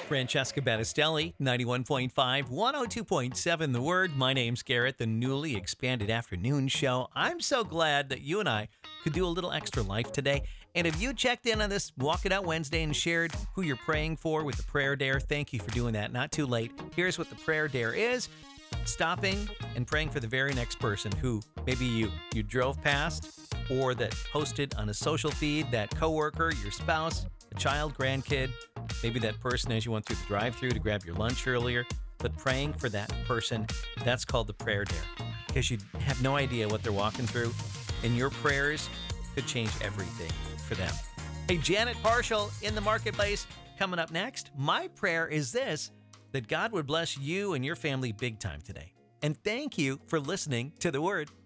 Francesca Battistelli, 91.5, 102.7 The Word. My name's Garrett, the newly expanded afternoon show. I'm so glad that you and I could do a little extra life today. And if you checked in on this Walk It Out Wednesday and shared who you're praying for with the prayer dare, thank you for doing that. Not too late. Here's what the prayer dare is. Stopping and praying for the very next person who maybe you drove past or that posted on a social feed, that coworker, your spouse, a child, grandkid, maybe that person as you went through the drive-thru to grab your lunch earlier, but praying for that person, that's called the prayer dare, because you have no idea what they're walking through, and your prayers could change everything for them. Hey, Janet Parshall in the marketplace coming up next. My prayer is this, that God would bless you and your family big time today. And thank you for listening to The Word.